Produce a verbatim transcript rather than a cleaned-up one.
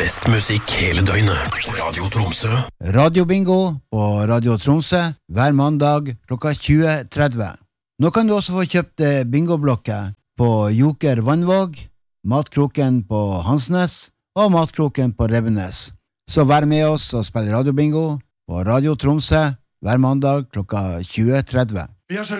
Best musikk hele døgnet. Radio Tromsø. Radio Bingo på Radio Tromsø hver mandag klokka tjue tretti. Nå kan du også få kjøpt bingoblokket på Joker Vannvåg, Matkroken på Hansnes og Matkroken på Rebbenes. Så vær med oss og spill Radio Bingo på Radio Tromsø hver mandag klokka tjue tretti. Vi er så